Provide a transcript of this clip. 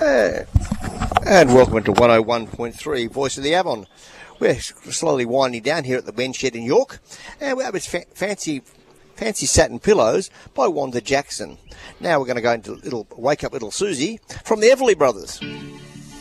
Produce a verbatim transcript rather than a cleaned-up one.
Uh, and welcome to one oh one point three Voice of the Avon. We're slowly winding down here at the Wen Shed in York, and we have this fa- fancy, fancy satin pillows by Wanda Jackson. Now we're going to go into little wake up little Susie from the Everly Brothers.